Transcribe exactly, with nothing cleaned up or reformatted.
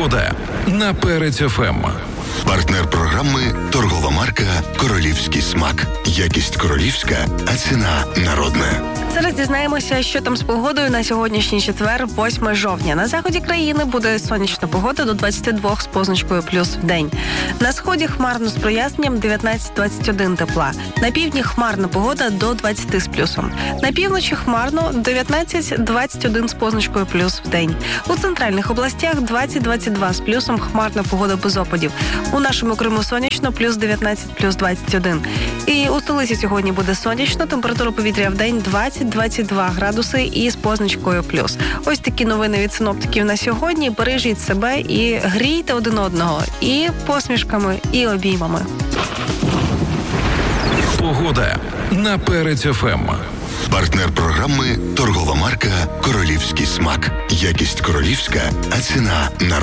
Погода на Перець еф ем. Партнер програми – торгова марка «Королівський смак». Якість королівська, а ціна народна. Зараз дізнаємося, що там з погодою на сьогоднішній четвер, восьмого жовтня. На заході країни буде сонячна погода до двадцять два з позначкою плюс в день. На сході хмарно з проясненням дев'ятнадцять двадцять один тепла. На півдні хмарна погода до двадцять з плюсом. На півночі хмарно дев'ятнадцять двадцять один з позначкою плюс в день. У центральних областях двадцять двадцять два з плюсом, хмарна погода без опадів. У нашому Криму сонячно, плюс дев'ятнадцять, плюс двадцять один. І у столиці сьогодні буде сонячно, температура повітря в день двадцять двадцять два градуси і з позначкою плюс. Ось такі новини від синоптиків на сьогодні. Бережіть себе і грійте один одного і посмішками, і обіймами. Погода на Перець еф ем. Партнер програми – торгова марка «Королівський смак». Якість королівська, а ціна народна.